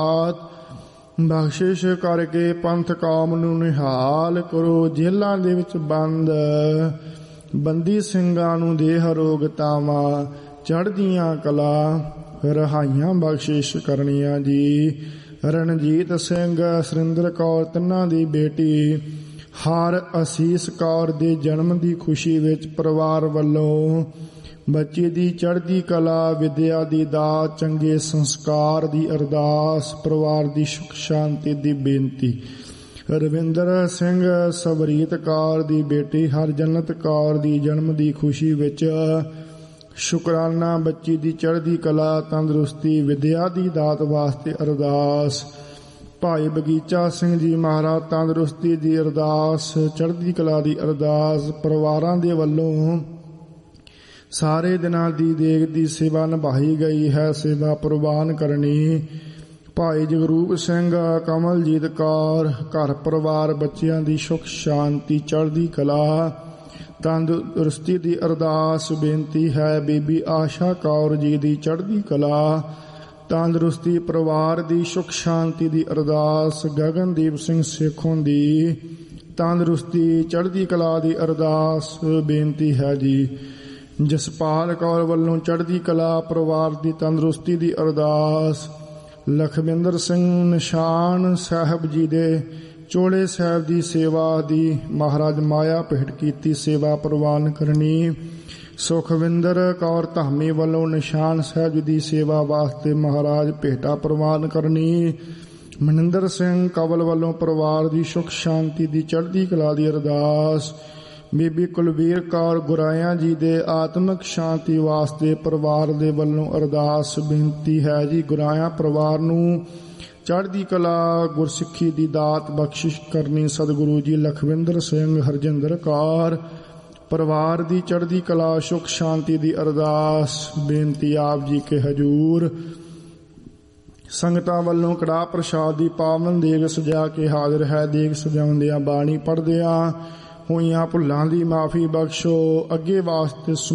ਬਖਸ਼ਿਸ਼ ਕਰਕੇ ਪੰਥ ਕੌਮ ਨੂੰ ਨਿਹਾਲ ਕਰੋ। ਜੇਲ੍ਹਾਂ ਦੇ ਵਿੱਚ ਬੰਦੀ ਸਿੰਘਾਂ ਨੂੰ ਦੇਹ ਰੋਗਤਾਵਾਂ ਚੜ੍ਹਦੀਆਂ ਕਲਾ ਰਹਾਈਆਂ ਬਖਸ਼ਿਸ਼ ਕਰਨੀਆਂ ਜੀ। ਰਣਜੀਤ ਸਿੰਘ, ਸੁਰਿੰਦਰ ਕੌਰ ਤਿੰਨਾਂ ਦੀ ਬੇਟੀ ਹਰ ਅਸੀਸ ਕੌਰ ਦੇ ਜਨਮ ਦੀ ਖੁਸ਼ੀ ਵਿੱਚ ਪਰਿਵਾਰ ਵੱਲੋਂ ਬੱਚੇ ਦੀ ਚੜ੍ਹਦੀ ਕਲਾ, ਵਿਦਿਆ ਦੀ ਦਾਤ, ਚੰਗੇ ਸੰਸਕਾਰ ਦੀ ਅਰਦਾਸ, ਪਰਿਵਾਰ ਦੀ ਸੁਖ ਸ਼ਾਂਤੀ ਦੀ ਬੇਨਤੀ। ਰਵਿੰਦਰ ਸਿੰਘ, ਸਵਰੀਤ ਕੌਰ ਦੀ ਬੇਟੀ ਹਰਜਨਤ ਕੌਰ ਦੀ ਜਨਮ ਦੀ ਖੁਸ਼ੀ ਵਿੱਚ ਸ਼ੁਕਰਾਨਾ, ਬੱਚੀ ਦੀ ਚੜ੍ਹਦੀ ਕਲਾ, ਤੰਦਰੁਸਤੀ, ਵਿਦਿਆ ਦੀ ਦਾਤ ਵਾਸਤੇ ਅਰਦਾਸ। ਭਾਈ ਬਗੀਚਾ ਸਿੰਘ ਜੀ ਮਹਾਰਾਜ ਤੰਦਰੁਸਤੀ ਦੀ ਅਰਦਾਸ, ਚੜ੍ਹਦੀ ਕਲਾ ਦੀ ਅਰਦਾਸ। ਪਰਿਵਾਰਾਂ ਦੇ ਵੱਲੋਂ ਸਾਰੇ ਦਿਨਾਂ ਦੀ ਦੇਗ ਦੀ ਸੇਵਾ ਨਿਭਾਈ ਗਈ ਹੈ, ਸੇਵਾ ਪ੍ਰਵਾਨ ਕਰਨੀ। ਭਾਈ ਜਗਰੂਪ ਸਿੰਘ, ਕਮਲਜੀਤ ਕੌਰ, ਘਰ ਪਰਿਵਾਰ ਬੱਚਿਆਂ ਦੀ ਸੁਖ ਸ਼ਾਂਤੀ, ਚੜ੍ਹਦੀ ਕਲਾ, ਤੰਦਰੁਸਤੀ ਦੀ ਅਰਦਾਸ ਬੇਨਤੀ ਹੈ। ਬੀਬੀ ਆਸ਼ਾ ਕੌਰ ਜੀ ਦੀ ਚੜ੍ਹਦੀ ਕਲਾ, ਤੰਦਰੁਸਤੀ, ਪਰਿਵਾਰ ਦੀ ਸੁਖ ਸ਼ਾਂਤੀ ਦੀ ਅਰਦਾਸ। ਗਗਨਦੀਪ ਸਿੰਘ ਸੇਖੋਂ ਦੀ ਤੰਦਰੁਸਤੀ, ਚੜ੍ਹਦੀ ਕਲਾ ਦੀ ਅਰਦਾਸ ਬੇਨਤੀ ਹੈ ਜੀ। ਜਸਪਾਲ ਕੌਰ ਵੱਲੋਂ ਚੜ੍ਹਦੀ ਕਲਾ, ਪਰਿਵਾਰ ਦੀ ਤੰਦਰੁਸਤੀ ਦੀ ਅਰਦਾਸ। ਲਖਵਿੰਦਰ ਸਿੰਘ ਨਿਸ਼ਾਨ ਸਾਹਿਬ ਜੀ ਦੇ ਚੋਲੇ ਸਾਹਿਬ ਦੀ ਸੇਵਾ ਦੀ ਮਹਾਰਾਜ ਮਾਇਆ ਭੇਟ ਕੀਤੀ, ਸੇਵਾ ਪ੍ਰਵਾਨ ਕਰਨੀ। ਸੁਖਵਿੰਦਰ ਕੌਰ ਧਾਮੀ ਵੱਲੋਂ ਨਿਸ਼ਾਨ ਸਾਹਿਬ ਜੀ ਦੀ ਸੇਵਾ ਵਾਸਤੇ ਮਹਾਰਾਜ ਭੇਟਾ ਪ੍ਰਵਾਨ ਕਰਨੀ। ਮਨਿੰਦਰ ਸਿੰਘ ਕਵਲ ਵੱਲੋਂ ਪਰਿਵਾਰ ਦੀ ਸੁਖ ਸ਼ਾਂਤੀ ਦੀ ਚੜ੍ਹਦੀ ਕਲਾ ਦੀ ਅਰਦਾਸ। ਬੀਬੀ ਕੁਲਵੀਰ ਕੌਰ ਗੁਰਾਇਆਂ ਜੀ ਦੇ ਆਤਮਿਕ ਸ਼ਾਂਤੀ ਵਾਸਤੇ ਪਰਿਵਾਰ ਦੇ ਵੱਲੋਂ ਅਰਦਾਸ ਬੇਨਤੀ ਹੈ ਜੀ। ਗੁਰਾਇਆਂ ਪਰਿਵਾਰ ਨੂੰ ਚੜ੍ਹਦੀ ਕਲਾ, ਗੁਰਸਿੱਖੀ ਦੀ ਦਾਤ ਬਖਸ਼ਿਸ਼ ਕਰਨੀ ਸਤਿਗੁਰੂ ਜੀ। ਲਖਵਿੰਦਰ ਸਿੰਘ, ਹਰਜਿੰਦਰ ਕੌਰ ਪਰਿਵਾਰ ਦੀ ਚੜ੍ਹਦੀ ਕਲਾ, ਸੁਖ ਸ਼ਾਂਤੀ ਦੀ ਅਰਦਾਸ ਬੇਨਤੀ ਆਪ ਜੀ ਕੇ ਹਜੂਰ। ਸੰਗਤਾਂ ਵੱਲੋਂ ਕੜਾਹ ਪ੍ਰਸ਼ਾਦ ਦੀ ਪਾਵਨ ਦੇਗ ਸਜਾ ਕੇ ਹਾਜ਼ਰ ਹੈ। ਦੇਗ ਸਜਾਉਂਦਿਆਂ ਬਾਣੀ ਪੜ੍ਹਦਿਆਂ ਹੋਈਆਂ ਭੁੱਲਾਂ ਦੀ ਮਾਫੀ ਬਖਸ਼ੋ। ਅੱਗੇ ਵਾਸਤੇ